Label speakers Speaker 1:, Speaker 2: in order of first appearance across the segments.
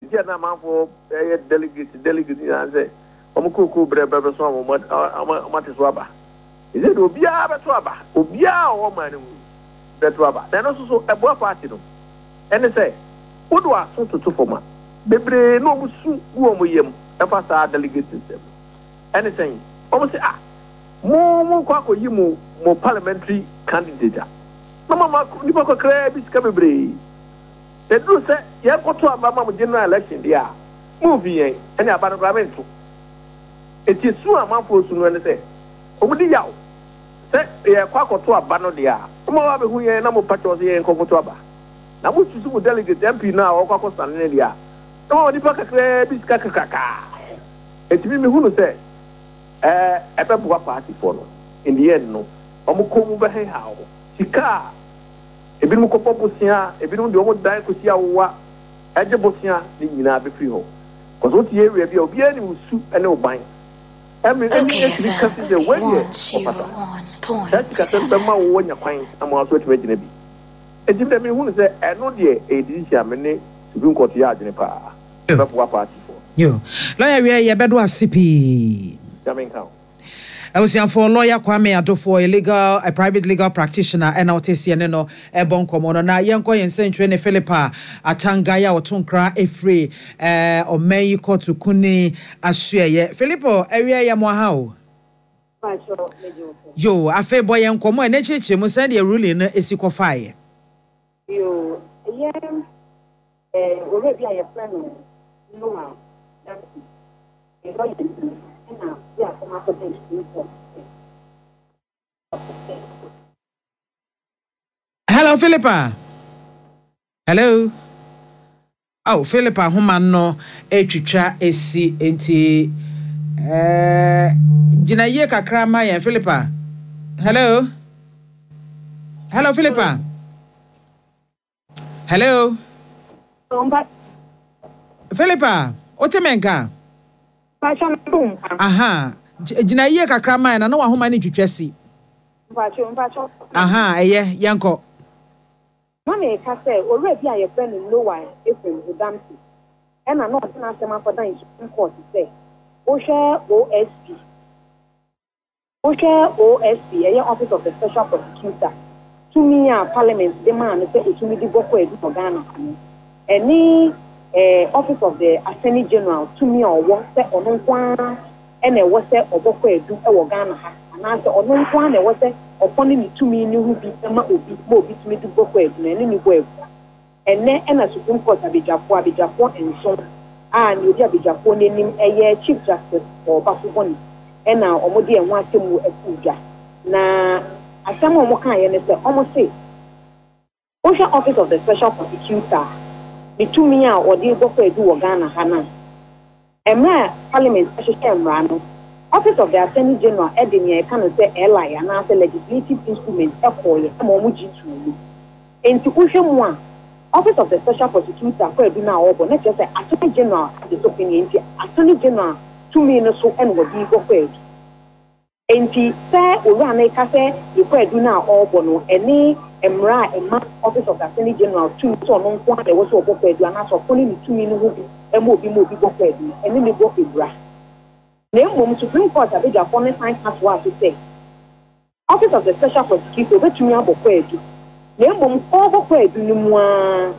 Speaker 1: here na man for delegate and say omukuku brebe so amotiswaba is it obia betwaba obia o man betwaba then also ebo party no and say wodo aso to forma bebre no musu wo mo yem efa sa delegate system anything almost say mo kwa ko yimu mo parliamentary candidate mama ni ko kra bi ska bebre the do say ye ko to abama mo general election dia movie yen any abanogram to eti su amanfo su no ne say omudi yawo say ye kwa ko to abano dia mo wa be hu yen na mo pacho say yen ko to aba na mo tusu mo delegate MP na o kwa ko san ne dia no ni pa kra bi ska kaka eti mi hu no say ebe bua party for no in the end no omo komu be he hawo sika ebi mu kopo bosia ebi mu de omo dan ko sia wa eje bosia ni nyina be free ho cause what ye area bia obi ani usu ene oban emi eni kasi de we ye that ka be ma wo nya kwan ama so twa gina bi eji de me hu no se eno de edisia me ne Supreme Court ya adwene pa ebe bua party for
Speaker 2: yo lawyer we ye bedo asipi I was for lawyer Kwame Adofo, a private legal practitioner, and out no a bon commoner. Now, young coy and Central Philippa, a Tangaya or Tonkra, a free, or may you call to Kuni Asue. Filippo, area Yamohao. Yo, a fair boy and Como and H. must send a ruling a sick fire.
Speaker 3: You, already a friend, no,
Speaker 2: Hello, Philippa. Hello. Oh, Philippa, human no, etwitwa esi enti Jinaye kakrama ya Philippa. Hello. Hello, Philippa. Hello. Philippa, otemenka. Aha. Jinaye kakrama na no ahoma ni twitwasi. Aha, yanko.
Speaker 3: Mama ka say already a friend no one Ephraim Udamsi. And I know na sema for dan Supreme Court say OSP, Office of the Special Prosecutor. To me, Parliament demand say to me the boko edu Ghana. Any Office of the Attorney General to me or what say ono kwa ene wo say oboko edu e Ghana ha. Na say ono kwa na wo say upon me to me new be ma obi to me do boko edu na ni bo edu. Ene na Supreme Court abijafo enso and you abijafo nenim eye Chief Justice or Bafuboni ena omode enwo atemu akuja na asem omo kan ye ne say omo say Ocean Office of the Special Prosecutor the to me a odi boko edu Ghana ha na emra Parliament no Office of the Attorney General edenia can say ally and as a legislative instrument ekoye omo G2 enti uhwe Office of the Special Prosecutor for Eduna Obo, not just Attorney General at the opinion, Attorney General to me no so and what you go for. Enti say Urane Cafe, you for Eduna Obo, no, any Emra, Office of the Attorney General, two so non one there was over for Eduna, so only 2 minutes and will be moving go for Eduna, and then they go for Bra. Name Supreme Court, I beg your opponent sign as what to say. Office of the Special Prosecutor, bet me about for Eduna. Nembom over kwa edunimwa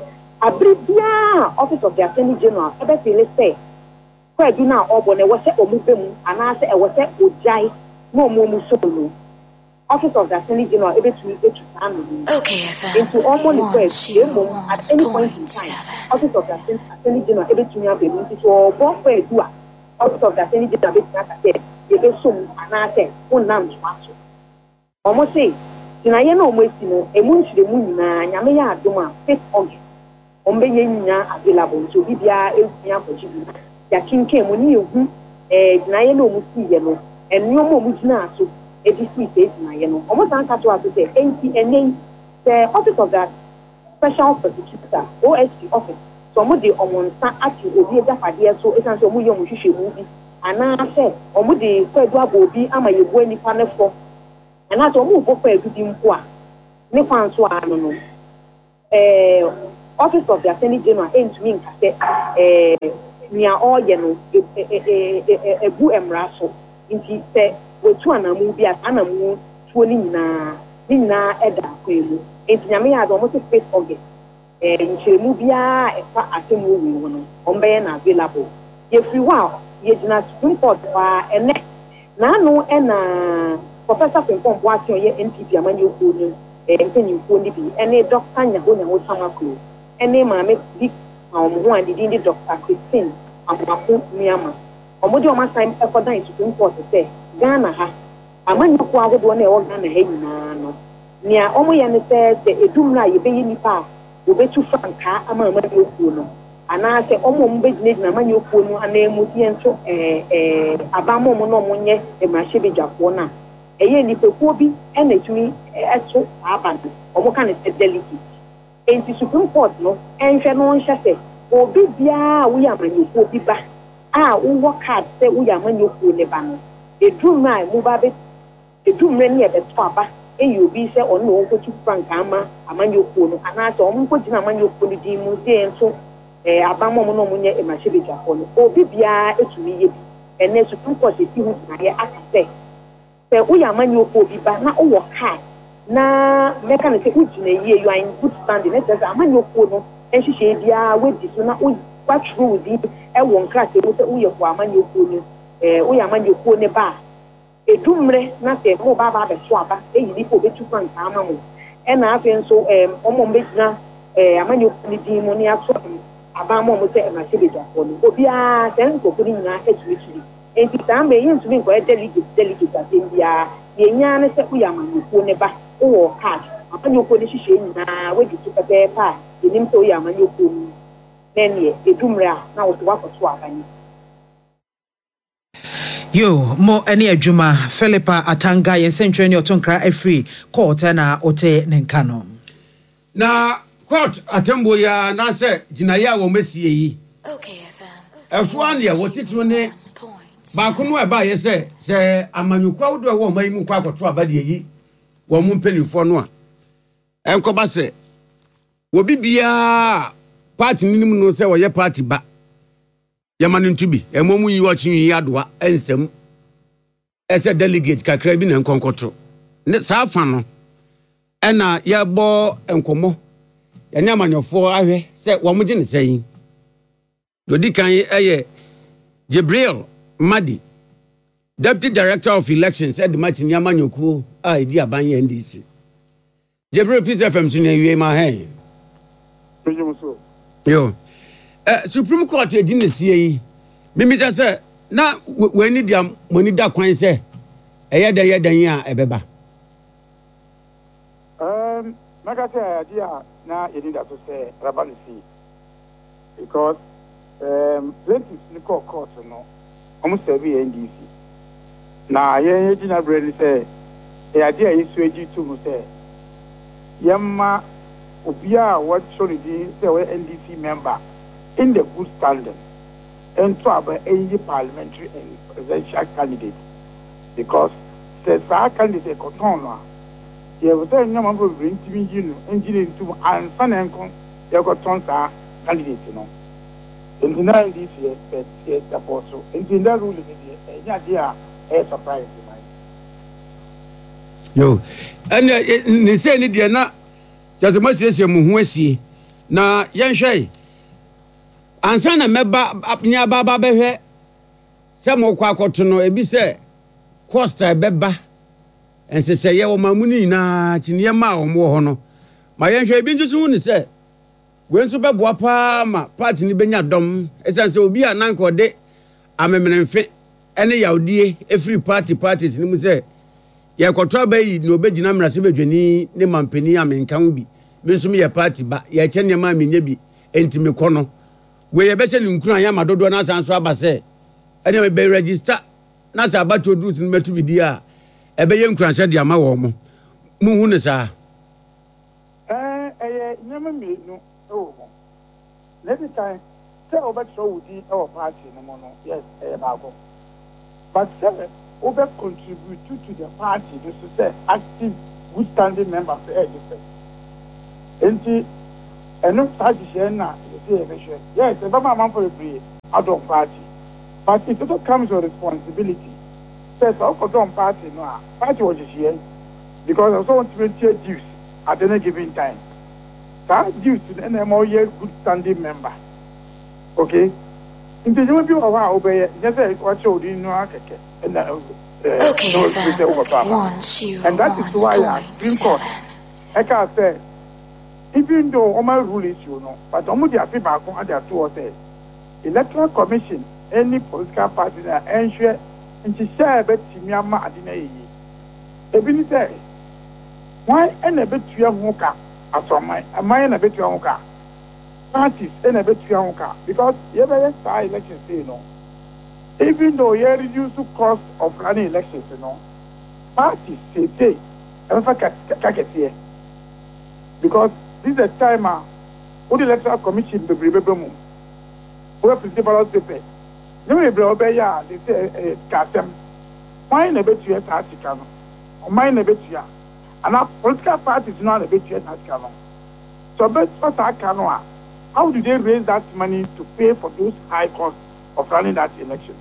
Speaker 3: abribia Office of the Attorney General ebe tele say kwa eduna obo ne wose omubemu anase e wose ojai no omumu solo Office of the Attorney General ebe tumi etu anu
Speaker 4: okay
Speaker 3: into almost nembom at any point in time Office of the Attorney General ebe tumi abemu nti so obo kwa edua Office of the Attorney General ebe tumi akase ebe som anase wonam twaso omo say na ye na omwesi no emunchire munyina nyame ya adoma 5 August ombe ye nyina available so bibia esia kochibi ya kinke mu ni ehu na ye na omusi ye no enyo mo mugina aso edisi se na ye no omo san kato aso se NTNA the Office of the Special Prosecutor OSP office so mo de omonsa ati obi egafade so esan so mo ye mo hwehwe mu bi ana se omo de kwadu abobi ama ye bu anipa ne fo and that's all move for a good import. Nipan so no. office of the Attorney General to me say near all ebu emraso inti say we tu anamu bi anamu tuo ni nyina eda kwemu inti nyame ya do mo se face August nchemu bia efa atemu wi wono ombe na available ye free wa ye gina Supreme Court wa ene na no na Professor Pimpon Boateng ye NPP amanye oku ni mpanyimfo ni bi ene Dr. Nyaho Samakro ene maame bi ho andidi ndi Dr. Christine Amako Miama omodi o masan ekodan Supreme Court say Ghana ha amanye oku agodo na e wo Ghana ha nyina no nia omo ye ne say edumra ye be nipa obetu franka ama amanye oku no ana se omo mbe na amanye oku no ana emu tie nso abamo mo no monye emrahye bejafo na eye ni pekuo bi na tumi eto abando omo kan se delegate enti Supreme Court no enhwe no nhye se obi bia wo ya manyokuo bi ba wo card se wo ya manyokuo ne ba no edumra mu ba be edumra ne be to aba obi se ono wo kotu franka ama amanyokuo no ana se omo kogina amanyokuo ni di mu de enso abamo mo no monye emahye bejafo no obi bia etumi ye bi ene Supreme Court ti hu na ye akase se wo ya manyokuo bi ba na wo card na meka ne se ujina ye you are in good standing let us amanyokuo no enhihye bia wedi so na wa true di won crack e wo se wo ye ko amanyokuo ni wo ya amanyokuo ne ba edumre na se mo ba be so aba eyi ni ko betu franka ama mo na afi nso omo mbegina amanyokuo ni di mo ni aso aba mo se na se bejafo no obi a se nko ko ni nyina eturi enti tambe yin tumi nko delegate atembia ye nya ne se wo ya amanyokuo ne ba wo card amanyokuo ni hihye nyina wedi tu pepe pa yenim to ya amanyokuo ni nene edumre a na wo to wakoto abani
Speaker 2: yo mo ene adwuma Philippa Atanga yensentwe ne otonkra afri court na ote nenka no
Speaker 4: na court atembo ya na se jinaya wo mesie yi okay fm efwan ya wotitiro ne ba ko no e ba ye se amanyukwa wodo wo man mu kwa akoto abade yi wo mu mpenifo no a enkoba se wo bibia party ninim no se wo ye party ba yamanu ntubi emomu yi wo chinwi adoa ensem ese delegate kakra bi na nkonkoto ne safa no ena ye bo enkomo ye ne amanyofo ahwe se wo mo gine sei dodi kan eye Jibril Madi Deputy Director of Elections at the Martin Yamanyoku idea abanye NDC Jibril Peace FM sine wie ma hen yo Supreme Court e dinesi yi mimi say na we ni dia moni da kwan say yedan yi a ebeba
Speaker 5: maka say dia na yedi da to say rabanisi because plaintiffs ni court no almost every NDC na ye jina brand say idea is eji to mo say yamma obia what should be say NDC member in the good standing and to have any parliamentary and presidential candidate because the candidate kotonwa ye was say nyama go bring timi you engineer to answer enko ye koton sa candidate no in the 90s yes support so in that rule nya dia surprise
Speaker 4: yo and ni say ni dia na just masiesie mu ho asie na yenhwei ansa na meba nya baba behwe se mo kwa akoto no ebi se costa beba ensese ye wo mamuni na chiniye ma wo mo ho no ma yenhwe ebi ntusu hu ni se we nso beboa pa ma party ni benya dom esanse obi ananko de amemrenfe ene yaudie every parties ni mu se ye koto abayi no obegina mrase bedwani ne mampani amenka ho bi me nso me ye party ba ye kyene ma menya bi entimi kono we ye bese ni nkuru anya madodo na sanso aba se ene me be register na sa abato drus ni metu bi dia ebe ye nkuru anse dia ma wo mo mu hu ne sa
Speaker 5: nyama me no mo next time say oba tro wudi our party no mo no yes ba go but say oba contribute to the party this is say active good standing member for different enti and no such share yes, the Baba man for free, I don't party. But it also comes with responsibility. Says, I don't party, no, party was here because I also want to take dues at any given time. That dues to an more good standing member. Okay? In the new people are obey, just what you didn't know, and and that is why I Supreme Court. I can say, even though all my rule is but almost the feedback on the two or say, Electoral Commission, any political party that ensure and to share bet Myanmar at the Ebini say, why any bit to your hooker as from my and a bit to your hooker parties and a bit to your hooker because you ever start elections, even though you reduce the cost of running elections, parties say, because this is a time what the Electoral Commission be able who principal paper. They say Katem. Why in a bit you at or mine a bit here. And our political parties not a bit yet at Cano. So best what I canoa. How do they raise that money to pay for those high costs of running that election?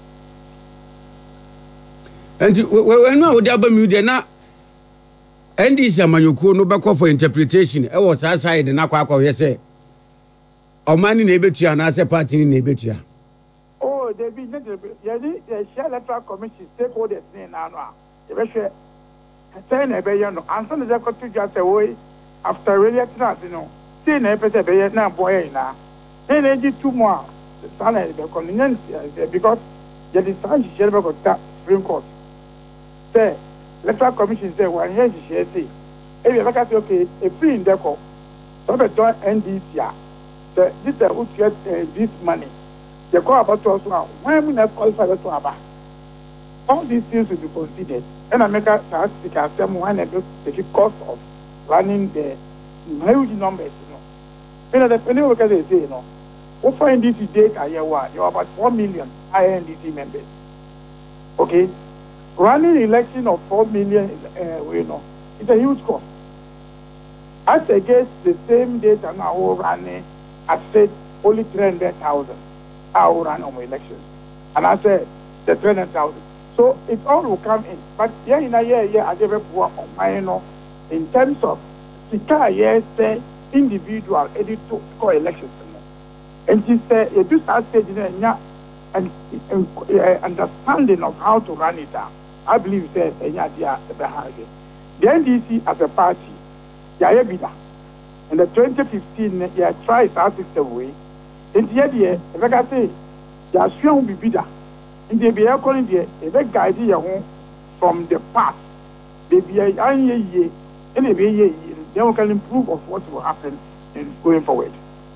Speaker 4: And when now the Abamu na NDC Amanyoko no back for interpretation. I was outside and Aqua, yes, say. Or money nebetia and as a party in nebetia.
Speaker 5: Oh, they be the share electoral commission stakeholders in now. The share saying a bayano, and some of the country just away after really saying a better bay now, boy, now. Then they did 2 more. The son of the convenience because the design share of that Supreme Court. Say, electoral commission say, well, here's the share say. If you look at okay, a free in the call, so the joint NDC. This is who get this money. They call about to us now. Why am I not qualified to about? All these things will be considered. And I make a statistic as them one of the cost of running the huge numbers, the penny work as they say, we find this data year one, you are about 4 million INDC members. Okay? Running election of 4 million, it's a huge cost. As against the same data now running, I said only 300,000 I will run on my elections. And I said the 300,000. So it all will come in. But yeah, in a year, I gave a poor on my in terms of the individual edit to score elections. And she said, you do start stage and understanding of how to run it down. I believe that the NDC as a party, yeah, in the 2015, yeah, tried that system way. In the idea, if I can say, there will be bidder. In the beer calling the big idea from the past, they be a year, and they can improve of what will happen in going forward.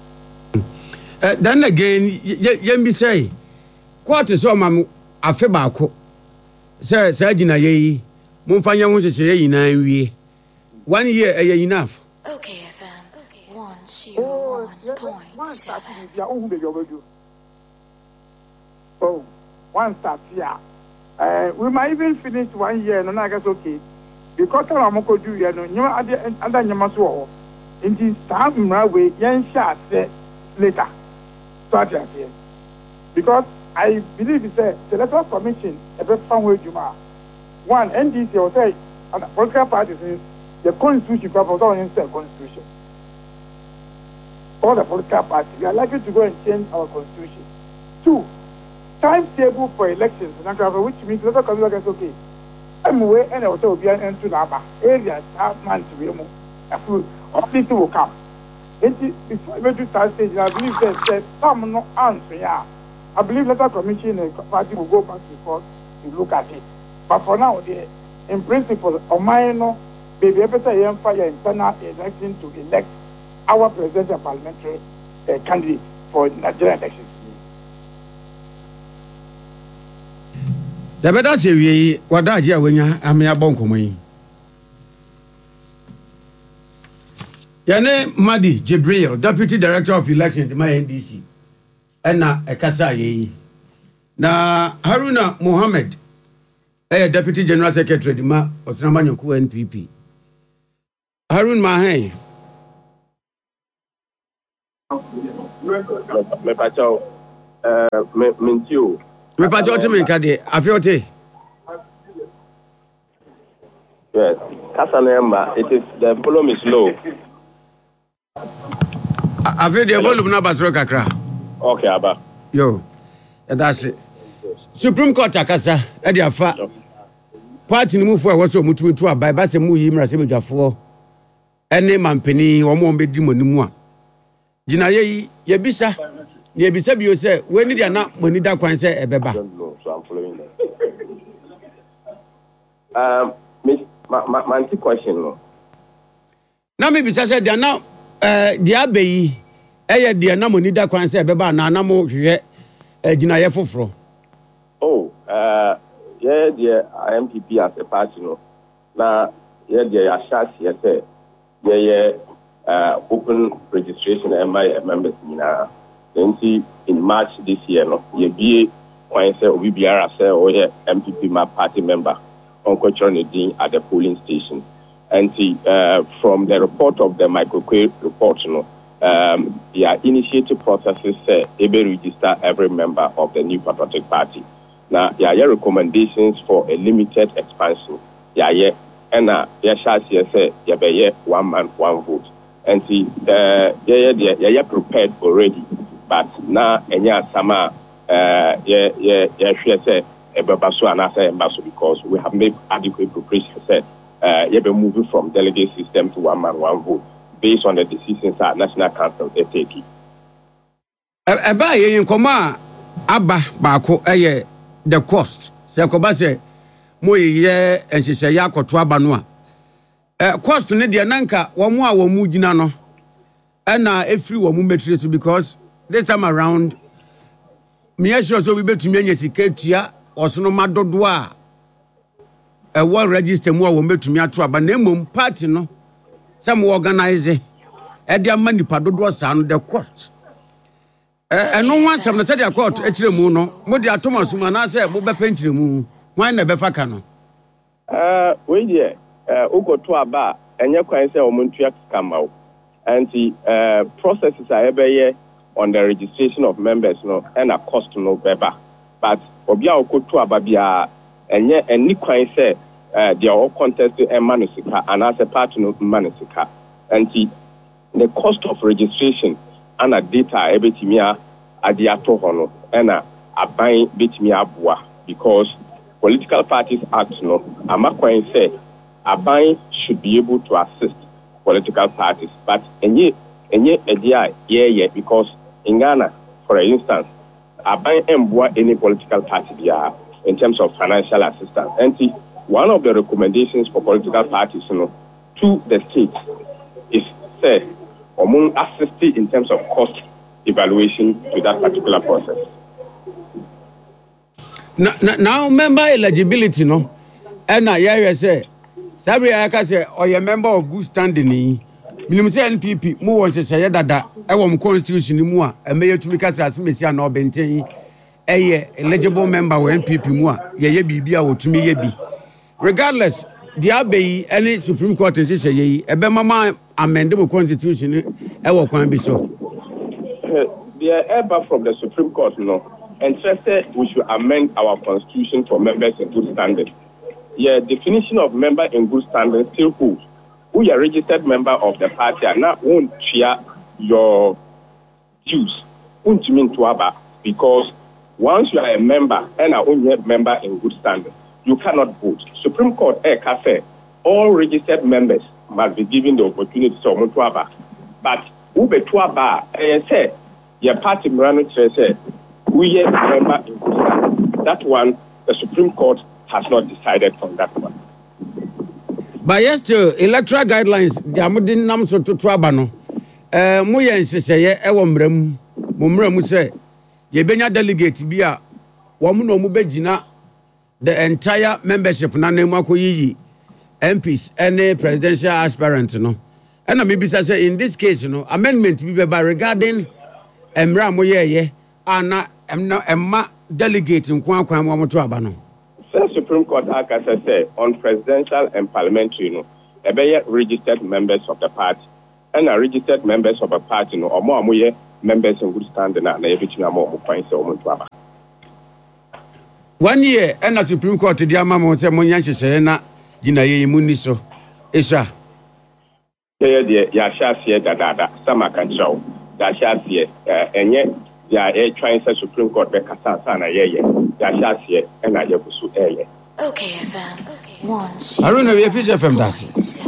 Speaker 4: Then again, you say, what is all my afebako? Sir, Sergeant, ye, Monfanya wants to say, 1 year enough.
Speaker 6: Okay, FM 101.7.
Speaker 5: Oh, one start here. We might even finish 1 year, and I guess okay. Because I'm going to do you know, other Yamaso. In this time, way, young shot later. Start here. Because I believe it's the Electoral Commission, a very fun way to one, NDC will say, and political parties is the constitution, constitution. All the political parties, we are likely to go and change our constitution. 2, timetable for elections, which means the local community is okay. I'm away and also will be an end to the areas, man to be all these will come. Before we do start stage, I believe that some no answer, yeah. I believe the commission and party will go back to court to look at it. But for now, in principle, on my baby, better fire internal election to elect our presidential parliamentary candidate for Nigerian elections.
Speaker 4: The better say we what that year when you am your bonko. Yane Madi Jibril, Deputy Director of Elections, my NDC. Enna Ekasa ye. Na Haruna Mohammed, Deputy General Secretary, Dima Osnamanyoku NPP. Harun Mahey.
Speaker 7: Me pacho mentio.
Speaker 4: Me pacho to me kade afiote.
Speaker 7: Yes. Kasanemba, it is the volume is low.
Speaker 4: Afio the volume na basro kakra.
Speaker 7: Okay, aba.
Speaker 4: Yo. That's it. Supreme Court akasa e dey afa. Party ni mu fo e wo so mutumi to abai ba se mu yi mra se bedwafo. Ene mampeni wo mo bedi monimu a. Gina ye bisa. Ye bisa bi o se we ni dia na moni da kwan se e beba.
Speaker 7: So I'm following that. My question no.
Speaker 4: Na me bisa se dia na dia abeyi eye dia na moni da kwan se e beba na na mo hwehwe gina ye foforo.
Speaker 7: Oh, yeah, the MPP as a party no. Na yeah, the assurance yes say open registration and my members in March this year no. Ye be when say we be say or MPP my party member on Kochonedin at the polling station. And from the report of the microquay report no. Their initiative processes say they register every member of the New Patriotic Party. Now, there are recommendations for a limited expansion. And say one man, one vote. And they prepared already. But now, sama say because we have made adequate preparation. Say be moving from delegate system to one man, one vote. Based on the decisions that National Council they take.
Speaker 4: Eba ye nkoma aba baako eye the cost. Se koba se mo ye ensese ya akoto aba no a. Cost ne de nanka wo mo a wo mu gina no. Na efiri wo mu metri so because this time around me sure so we betumi anya sika tua osono madodo a wo register mu a wo betumi ato aba na emom party no. Some organize their money padodo san the cost. No one some na say the court etire mu no mo dia Thomas ma na say mo be pentire mu wan na be fa ka no
Speaker 7: we there ugoto aba enye kwan say omontua kamaw anti processes are ebe on the registration of members no and a cost no beba but obia ugoto aba bia enye eni kwan say they are all contested and manisika and as a part of manisika. And the cost of registration and a data ebetimia adiato hono and a buying betimia bua because political parties act no amakwan say a buying should be able to assist political parties. But enye edia yeah because in Ghana, for instance, a buying embua any political party in terms of financial assistance. And one of the recommendations for political parties to the states is say among assisting in terms of cost evaluation to that particular process.
Speaker 4: Now member eligibility no and I say Sabri I say or a member of good standing minimum NPP mu won say dada e wo constitution mu a e meya tumi kasa asemesi na obenten eligible member of NPP mu a ye bibia wo tumi ye bi. Regardless, the Abbey any Supreme Court is say ebe mama amend the constitution e wo kwan bi so.
Speaker 7: The ever from the Supreme Court interested we should amend our constitution for members in good standing. Yeah, definition of member in good standing still holds. Who are registered member of the party and now won't share your dues. Won't mean to aba because once you are a member and are only a member in good standing, you cannot vote. Supreme Court say all registered members must be given the opportunity to Montuaba. But Ube Tuaba say your party Mirano say we are a member in good standing. That one the Supreme Court has not decided on that one.
Speaker 4: But yes, still electoral guidelines the amudin nam so to Tuaba no. Mo yen seseye e wo mram mo mram say ye benya delegate bi a wo mo no mo begina the entire membership na name akoyiyi MPs any presidential aspirant no and maybe say in this case no amendment be regarding emra mo ye ana emma delegate nko akwan mo to aba no.
Speaker 7: Supreme Court say on presidential and parliamentary no ebe registered members of the party and are registered members of a party no or more members in good standing and every more points or more.
Speaker 4: 1 year and the Supreme Court the amamo say monyanse say na gina ye muni so esha
Speaker 7: ya sha sie dada sama kan show ya sha sie enye ya trying say Supreme Court be kasa na ye ya sha sie and na ye busu eye.
Speaker 6: Okay, FM.
Speaker 4: Aruna we Peace FM dasi.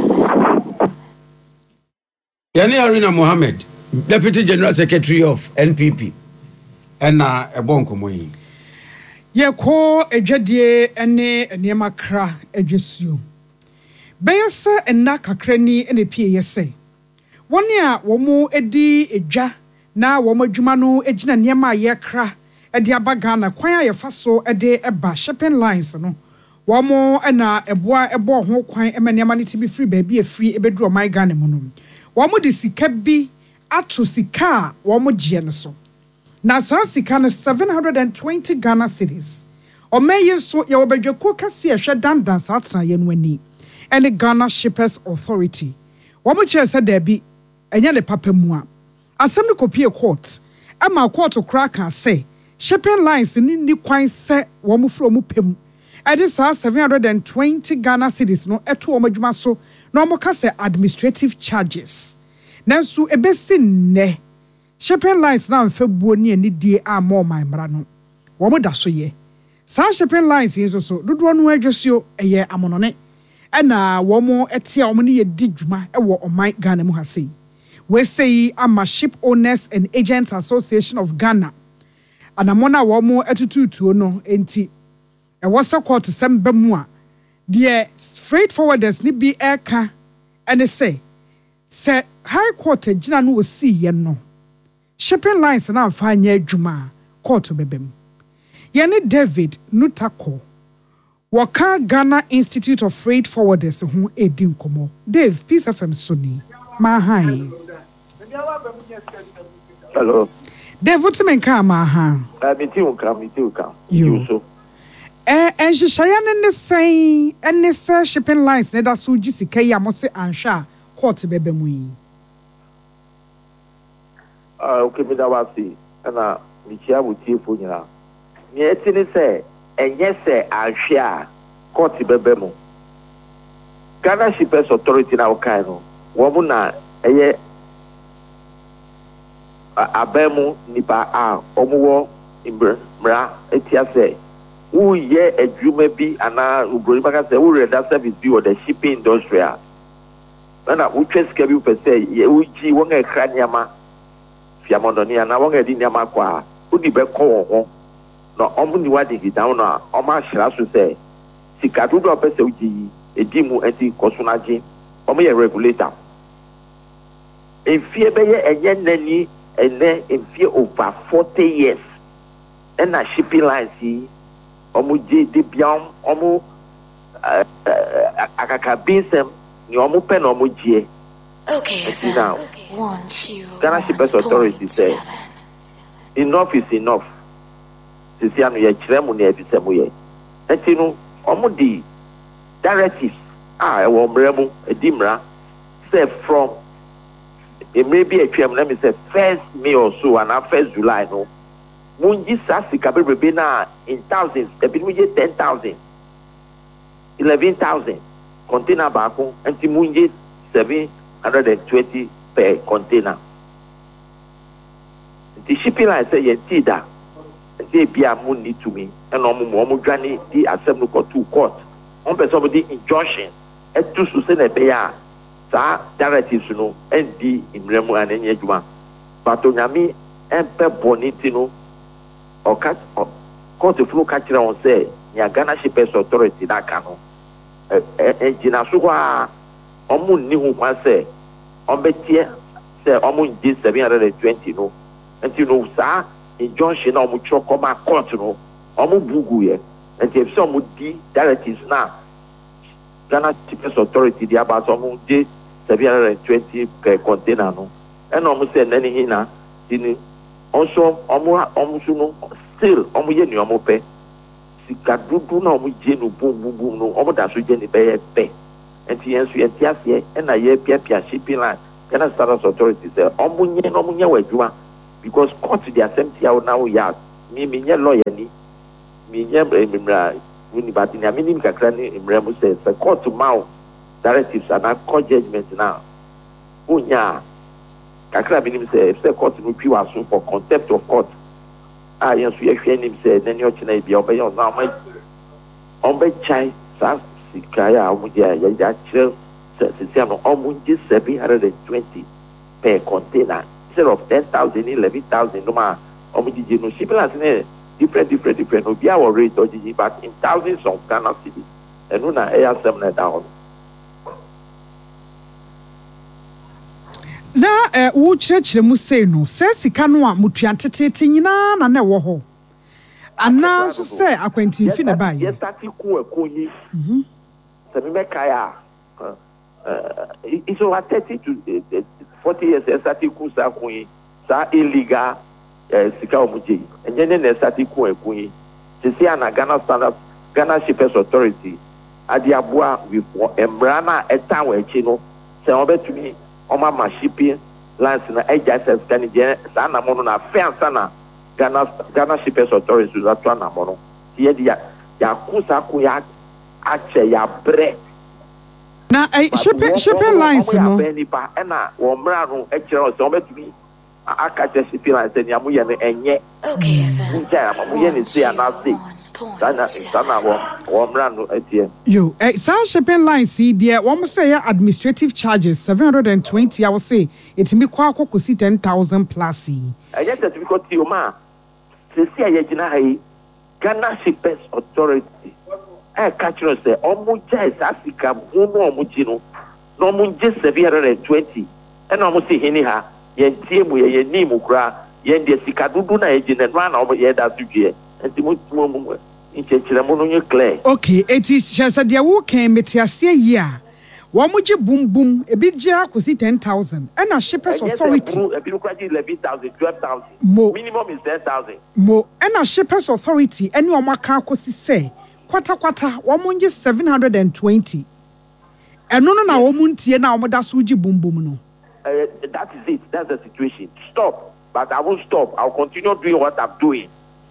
Speaker 4: Yani Aruna Mohammed, Deputy General Secretary of NPP. And na ebonko moyi.
Speaker 2: Ye ko edwadie ene niema kra edwesuo. Beyese enna kakrani ene pie yese. Woni a womo edi edwa na womo adwuma no egina niema ye kra edi abaga na kwan ayefa so ede eba shipping lines no. Womo ena eboa ebo ho kwan emaniama ne tibi free ba bi afri ebedru oman Ghana mu no. Womo de sika bi ato sika womo gye no so. Na saa sika no 720 Ghana cedis. Omeye so ye obedweko kase ehwe dandan saa tena ye no ani. Ene Ghana Shippers Authority. Womo che se da bi enye le papa mu a. Asem ne kopie court. Ama court kra ka say shipping lines ni kwan se womo fro mu pem. Ede saa 720 Ghana cedis no eto womo adwuma so na womo ka say administrative charges. Nanso ebesi ne shipping lines na mfebuo ni ani die a mo man bra no wo mo da so ye sa shipping lines yin so dodo no adwesio eye amonone ena wo mo etia wo ne ye di dwuma e wo oman Ghana mu ha sei we say ama Ship Owners and Agents Association of Ghana anamona wo mo etututuo no enti e wo se court semba mu a de freight forwarders ni bi eka ene say high court gina no wo si ye no shipping lines na afanya adwuma court bebem yene David Nutako waka Ghana Institute of Freight Forwarders hu edin komo Dave Peace FM Sony ma hai
Speaker 1: Hello
Speaker 2: Dave utimen ka ma ha
Speaker 1: miti uka you so
Speaker 2: enhihaya ne sen ene se shipping lines ne da so gisika ya mo se anhwa court bebem yi
Speaker 1: okay, me da wasi na michia wutie fo nyina ni etini se enye se ahwe a court bebe mu Ghana Shippers Authority na okai no wo mu na eye abemu nipa a omuwo imbra etia se wo ye adwuma bi ana ubroni baka se wo render service bi or the shipping industry na wo twesika bi pe se ye wo ji wo nga kra niama fiamondoni ana won edi niama kwa odi be ko wo no omu ni wadi gidan no oma hira so se sika dodo pese uji edimu enti kosunaji omu ye regulator enfie be ye enye nani ene enfie over 40 years na shipping lines yi omu je de biam omu akaka binsem ni omu pe na omu je.
Speaker 6: Okay,
Speaker 1: now,
Speaker 6: 1, 2,
Speaker 1: Ghana Shippers Authority say enough is enough. Sisianu ye chiremu ne ebisemu ye. Enti no omo di directives e wo mremu edimra say from maybe atwam na me say first May or so and first July no. Munji sasika bebe na in thousands, ebi mu je 10,000, 11,000 container baako enti munji 720 per container. The shipping line say yentida they be a money to me and omo dwani di assembly court to court on person with injunction et to sustain e be ya sa directives no and di imremu and enye djuma but onyami empe boniti no o court flu ka kire on say ya Ghana Shippers Authority that kanu engina so kwa omo ni hu kwa say ombetie say omo nji 720 no until no sa injunction omo chokoma court no omo bugu ye until if some di directives na Ghana Shippers Authority di about omo nji 720 per container no and omo say nani hina dini also omo suno still omo ye ni omo pe sika dudu na omo je no bum no omo da so je ni be pe enti yensu ye tiase e na ye pia shipping line Ghana Standards Authority say omunye wejuma because court the assembly out now ya me lawyer ni me mra uni but ni amini kakra ni mremu say the court mau directives and court judgment now unya kakra binim say if the court no piwa so for contempt of court yes we hwe nim say na ni ochina bia obey on now my ombe chai sa sikaya omuja ya chire no omunji 720 per container instead of 10,000 11,000 no ma omunji no shipping as different no bia our rate oji but in thousands of Ghana cedis and una air 7 down
Speaker 8: na wo kyerɛkyerɛ mu sei no sɛ sika no a mutuantetete nyinaa na wo ho ana so sɛ akwantimfi na bai
Speaker 1: yes tati ku akonyi sɛ me mekaya it's over 30 to 40 years tati ku sa akonyi sa illegal sika omuji enye ne tati ku akonyi sisi ana Ghana Shippers Authority adiabua with embrana etan wa echi no sɛ obetumi oma shipping lines na agencies kan je sa na mo no na fence na Ghana Shippers Authority za to na mo no tie dia ya kusa ku ya ache ya bre
Speaker 8: na shipping lines no
Speaker 1: ya ba na wo mra no e kire o so betumi aka che shipping lines ni amu ye ne enye
Speaker 6: okay
Speaker 1: nja amu ye ne si ana si sana wo mra no etie
Speaker 8: yo some shipping lines see there one say administrative charges 720 I will say it me kwa kokosi 10,000 plus
Speaker 1: yes certificate you ma se si ayegina hai Ghana Shippers Authority catch us say omuja is Africa no omuji no omunje 720 and omu say hini ha ye tie mu ye ni mu kra ye de sika dudu na egina no na omu ye da sudie enti mu inchechiremu no clear
Speaker 8: okay eti chesa dia wo kan metiase yi a wo mo gye bum ebi gye akosi 10,000 and a Shippers Authority
Speaker 1: ebi no kwaji 11,000 12,000 minimum is 10,000
Speaker 8: mo and a Shippers Authority any o maka akosi say kwata wo mo gye 720 eno no na wo mo ntie na wo da so gye bum no
Speaker 1: that is it, that's the situation. Stop, but I won't stop. I'll continue doing what I'm doing.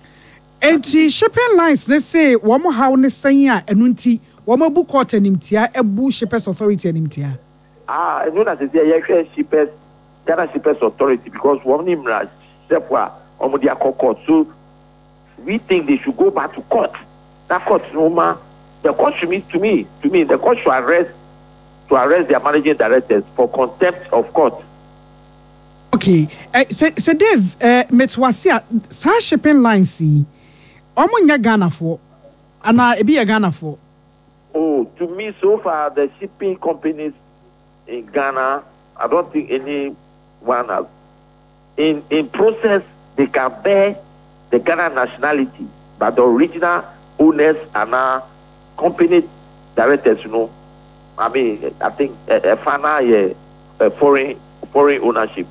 Speaker 8: Enti shipping lines, let's say, womo how ne sanya enunti, womo bu court animtia, ebu Shippers Authority animtia.
Speaker 1: As soon as I say, Shippers, Ghana Shippers Authority, because one name is Sepwa, Omodia court. So we think they should go back to court. That court, no the court should mean to me, the court should arrest their managing directors for contempt of court.
Speaker 8: Okay, so Dave, metwasia sa shipping lines see. Omunya Ghana for, and I be a Ghana for.
Speaker 1: Oh, to me, so far, the shipping companies in Ghana, I don't think anyone has. In process, they can bear the Ghana nationality, but the original owners and company directors, I mean, I think a foreign ownership.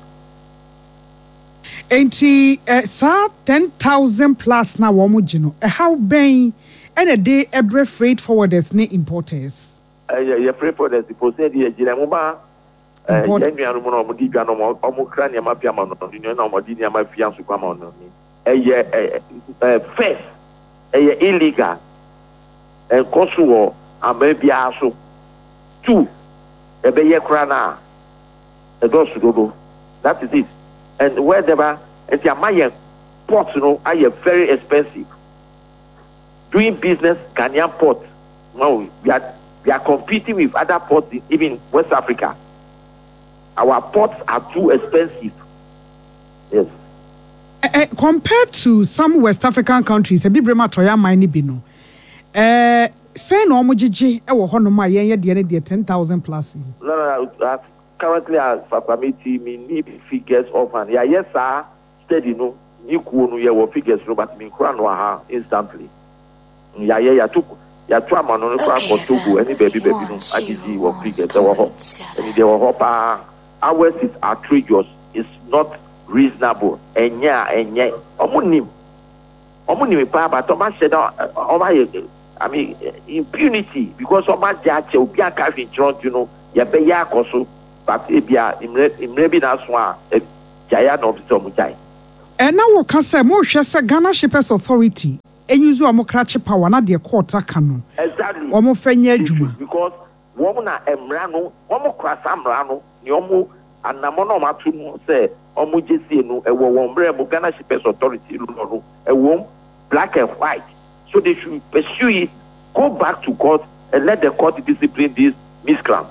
Speaker 8: Enti sa 10,000 plus na wo mo gino how ben and a day every freight forwarders ne importers
Speaker 1: freight forwarders process the gina mo ba yanu mo no mo di dwa no mo kra ne ma pia ma no na mo di ne ma fia so kwa ma no first illegal and koso amabia so two ye kra na do sudodo that is it. And wherever it's a Mayan ports, are very expensive. Doing business, Ghanaian port, no, we are competing with other ports even West Africa. Our ports are too expensive. Yes.
Speaker 8: Compared to some West African countries, a bit brema toya mine bino. Say no mojiji, ewo hono ma yen ye 10,000 plus.
Speaker 1: No. Currently, as Papamiti, me need figures of and yes, sir, steady no, you could figures, but me crown instantly. Ya took ya trauma no crack or Togo, any baby no, I did you figures, there were hop, and there were hopper. Ours is outrageous, it's not reasonable, and omunim, but Thomas said, I mean, impunity, because of my judge, will be a carving trunk, ya be ya koso. but ebia imre bi na so a jaya na officer mu jai
Speaker 8: and now we can say more share Ghana Shippers Authority and use our cratch power na de court akano
Speaker 1: exactly
Speaker 8: omo fanya adwuma
Speaker 1: because woman na emra no womo krasa mra no ni omo anamo na omatu no say omo jesi no ewo won bre mo Ghana Shippers Authority no ewo black and white, so they should pursue it, go back to court and let the court discipline these miscreants.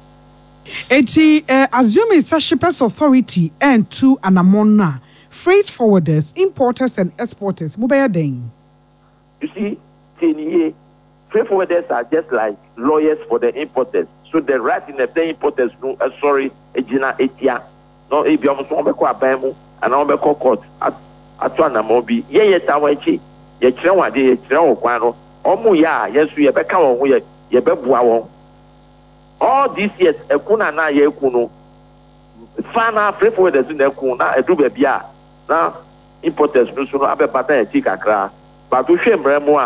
Speaker 8: Assuming such Shippers Authority and to Anamona, freight forwarders, importers and exporters,
Speaker 1: you see, freight forwarders are just like lawyers for the importers. So the right in the importers no sorry, ejina etia. No ebi omo so obeko abamu and obeko court at Anamobi. Ye tawachi, ye chrewa de ye chrewa kwano. Omu ya yesu ye beka won ye bebua won. All these years ekuna na ye kuno. Fana freight forwarders in ekuna na edu bebia. Na importers no so no abebata e kakra. But to shame bremo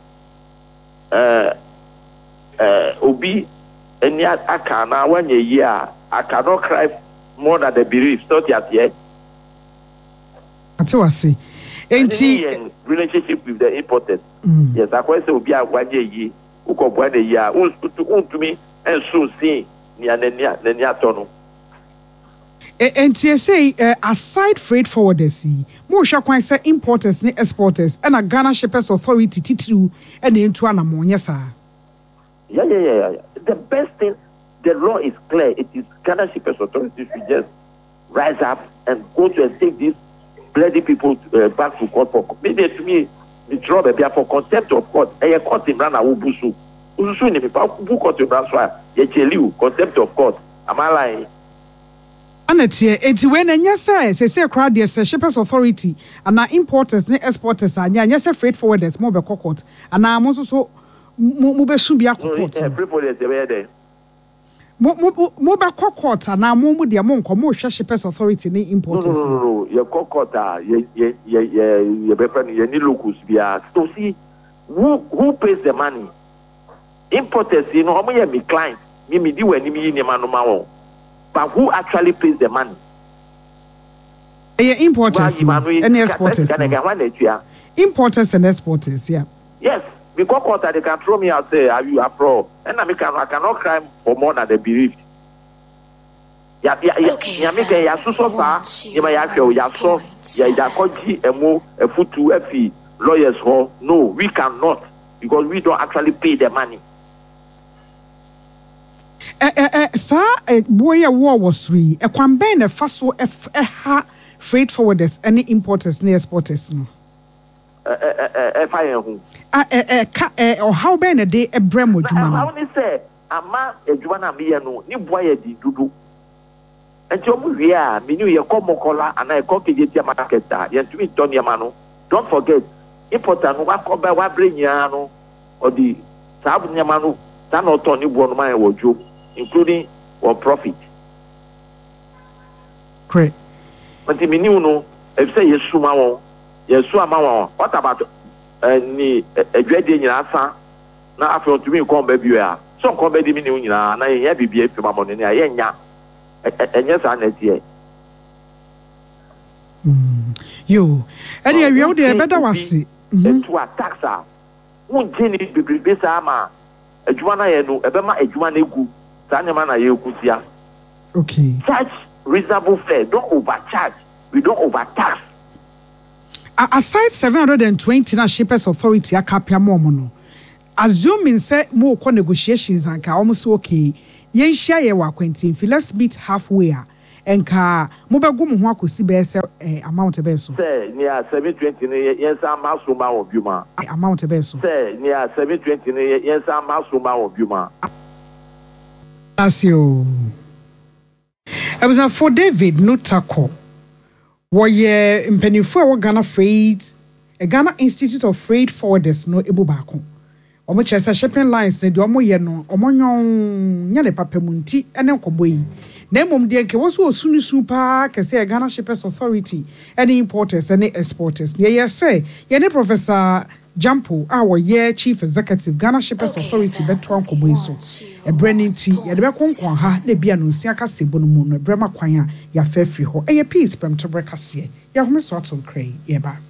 Speaker 1: obi any akana when ye year I cannot cry more than the bereaved. Not yet yet.
Speaker 8: Ati
Speaker 1: relationship with the importers. Yes, I quite say obi a 1 year uko 1 year to me and so see nenia tono.
Speaker 8: And say aside freight forwarders, more shall quite say importers and exporters and a Ghana Shippers Authority titru and into Anamonia, sir.
Speaker 1: Yeah. The best thing, the law is clear. It is Ghana Shippers Authority should just rise up and go to and take these bloody people back to court for maybe to me the draw for contempt of court. A court in Rana Ubusu. Ubusu ni who court in Branswa, Yecheliu, contempt of court. Am I lying?
Speaker 8: Anatie, eti when enya say crowd there say Shippers Authority and na importers ne exporters anya say freight forwarders mo be court and na mo so mo be su bia court.
Speaker 1: Freight forwarders dey there.
Speaker 8: Mo be court and na mo dey mo nko mo hwe Shippers Authority ne importers.
Speaker 1: No. Ye court ye be friend ye ni locals bia. So see who pays the money? Importers, you know, how many me client me di we ni me ni manu ma won. But who actually pays the money?
Speaker 8: Importers and exporters. Importers and exporters, yeah.
Speaker 1: Yes, because quarter they can throw me out there, are you a pro? And I cannot cry for more than the bereaved. Ya make ya so far, you may have your yaso, ya koji emo, a futu, a fee, lawyers ho. No, we cannot because we don't actually pay the money.
Speaker 8: Sir, boy, a war was free. A campaign, a fast freight forwarders, any importers, near exporters. No. Or how been a day a bremo?
Speaker 1: I only say, a man, a Juana Miano, ni boy, di dudu. And Jomu, yeah, me knew your common collar and I cocky your market, yet to me, Tony Amano. Don't forget, important, what come by what bring Yano or the Sab Yamano, San or Tony Bonma or Joe. Including or profit.
Speaker 8: Great.
Speaker 1: But if you know, if say yes, what about any a dread in your answer? Now, after to me, come baby, some come baby, and I have be from my money, and yes, I net here.
Speaker 8: You, and you the better was see.
Speaker 1: To a taxa. Won't Jenny be based armor. A Juana, a Bema, a Juana good.
Speaker 8: Okay.
Speaker 1: Charge reasonable fare. Don't overcharge. We don't overtax.
Speaker 8: Aside 720 na Shippers Authority akapia momo. Assuming say more negotiations and ka almost okay. Yen share ye wa kwentin. Let's meet halfway. And ka mo be go mo ho akosi be se amount be so.
Speaker 1: Say near 720 yen sam masuma obuma.
Speaker 8: Amount be so.
Speaker 1: Say near 720 yen sam masuma obuma.
Speaker 8: Asio. I was for David Nutako. Woye mpenifo wa Ghana Freight, a Ghana Institute of Freight Forwarders no ebubako. Omo chesa shipping lines ne de omo ye no omo nyon nya ne papamunti ene nkoboi. Na emom de nke wo so osunu pa kese Ghana Shippers Authority any importers any exporters. Ye say ye ne Professor Jampo our year chief executive Ghana Shippers Authority beto ankomo iso ebrani nti ye de bekonkon ha na bia no nsia kase bono mu no ebrema kwan a ya fa firi ho eye peace prem to brekase ya homeso aton krai ye ba